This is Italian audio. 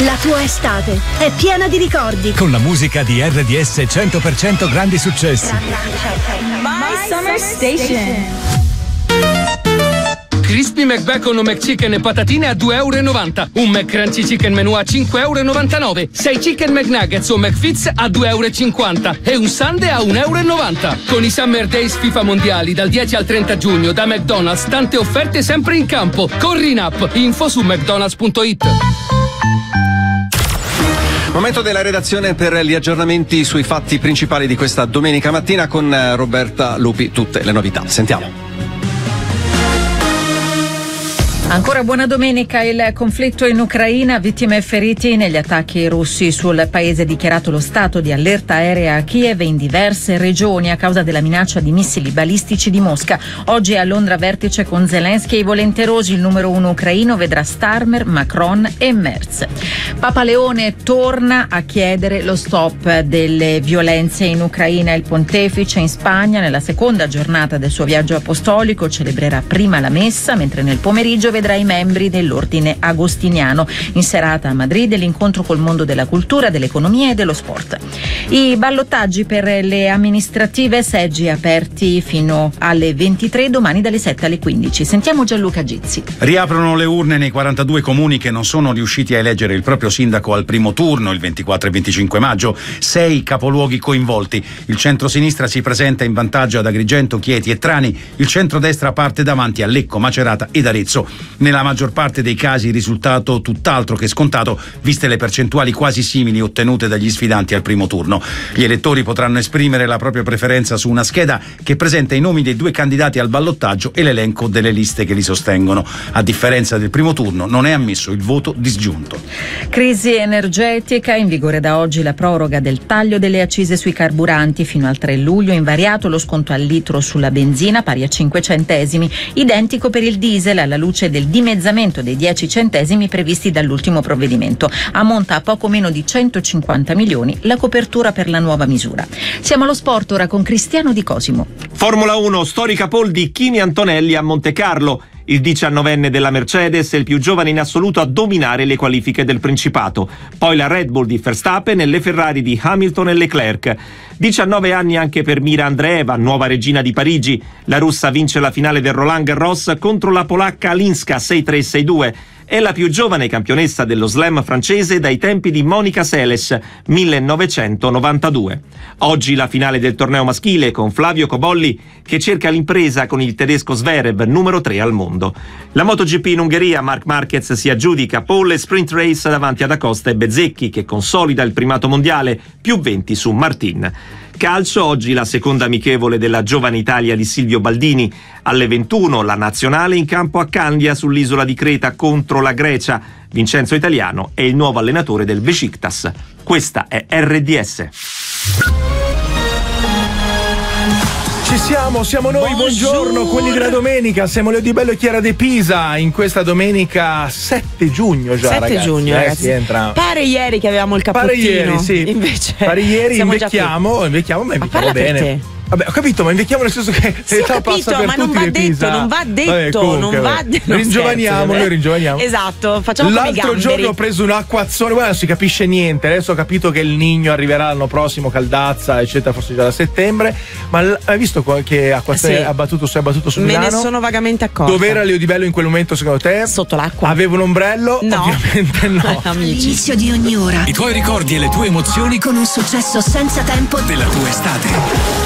La tua estate è piena di ricordi. Con la musica di RDS 100% grandi successi. My Summer Station. Crispy McBacon o McChicken e patatine a €2,90. Un McCrunchy Chicken Menù a €5,99. 6 Chicken McNuggets o McFits a €2,50. E un Sundae a €1,90. Con i Summer Days FIFA Mondiali dal 10 al 30 giugno da McDonald's, tante offerte sempre in campo. Corri in app. Info su mcdonalds.it. Momento della redazione per gli aggiornamenti sui fatti principali di questa domenica mattina con Roberta Lupi. Tutte le novità. Sentiamo. Ancora buona domenica. Il conflitto in Ucraina, vittime e feriti negli attacchi russi sul paese, dichiarato lo stato di allerta aerea a Kiev e in diverse regioni a causa della minaccia di missili balistici di Mosca. Oggi a Londra vertice con Zelensky e i volenterosi. Il numero 1 ucraino vedrà Starmer, Macron e Merz. Papa Leone torna a chiedere lo stop delle violenze in Ucraina. Il pontefice in Spagna, nella seconda giornata del suo viaggio apostolico, celebrerà prima la messa, mentre nel pomeriggio vedrà i membri dell'ordine agostiniano. In serata a Madrid l'incontro col mondo della cultura, dell'economia e dello sport. I ballottaggi per le amministrative, seggi aperti fino alle 23, domani dalle 7 alle 15. Sentiamo Gianluca Gizzi. Riaprono le urne nei 42 comuni che non sono riusciti a eleggere il proprio sindaco al primo turno il 24 e 25 maggio. 6 capoluoghi coinvolti. Il centro-sinistra si presenta in vantaggio ad Agrigento, Chieti e Trani. Il centrodestra parte davanti a Lecco, Macerata ed Arezzo. Nella maggior parte dei casi il risultato tutt'altro che scontato, viste le percentuali quasi simili ottenute dagli sfidanti al primo turno. Gli elettori potranno esprimere la propria preferenza su una scheda che presenta i nomi dei 2 candidati al ballottaggio e l'elenco delle liste che li sostengono. A differenza del primo turno non è ammesso il voto disgiunto. Crisi energetica, in vigore da oggi la proroga del taglio delle accise sui carburanti fino al 3 luglio, invariato lo sconto al litro sulla benzina pari a 5 centesimi, identico per il diesel alla luce del dimezzamento dei 10 centesimi previsti dall'ultimo provvedimento. Ammonta a poco meno di 150 milioni la copertura per la nuova misura. Siamo allo sport ora con Cristiano Di Cosimo. Formula 1, storica pole di Kimi Antonelli a Montecarlo. Il 19enne della Mercedes è il più giovane in assoluto a dominare le qualifiche del Principato. Poi la Red Bull di Verstappen e le Ferrari di Hamilton e Leclerc. 19 anni anche per Mira Andreeva, nuova regina di Parigi. La russa vince la finale del Roland Garros contro la polacca Alinska 6-3-6-2. È la più giovane campionessa dello slam francese dai tempi di Monica Seles, 1992. Oggi la finale del torneo maschile con Flavio Cobolli che cerca l'impresa con il tedesco Zverev, numero 3 al mondo. La MotoGP in Ungheria, Marc Marquez si aggiudica pole e sprint race davanti ad Acosta e Bezzecchi che consolida il primato mondiale, più 20 su Martin. Calcio, oggi la seconda amichevole della Giovane Italia di Silvio Baldini. Alle 21 la nazionale in campo a Candia sull'isola di Creta contro la Grecia. Vincenzo Italiano è il nuovo allenatore del Besiktas. Questa è RDS. Ci siamo noi, buongiorno, quelli della domenica, siamo Leo Di Bello e Chiara De Pisa in questa domenica 7 giugno già, 7 ragazzi. giugno, ragazzi. Entra. Pare ieri che avevamo il cappottino. Pare ieri, sì. Invece pare ieri invecchiamo, ma invecchiamo parla bene. Per te. Vabbè, ho capito, ma invecchiamo nel senso che sì, ho capito, ma non va detto, non va detto, non va detto. Noi ringiovaniamo. Esatto, facciamo come i L'altro giorno ho preso un acquazzone, guarda, non si capisce niente. Adesso ho capito che il Niño arriverà l'anno prossimo, Caldazza, eccetera, forse già da settembre. Ma hai visto qualche acquazzone sì. abbattuto su Me Milano? ne sono vagamente accorta. Dov'era Leo Di Bello in quel momento secondo te? Sotto l'acqua. Aveva un ombrello? No. Ovviamente no. All'inizio di ogni ora I tuoi ricordi e le tue emozioni con un successo senza tempo della tua estate.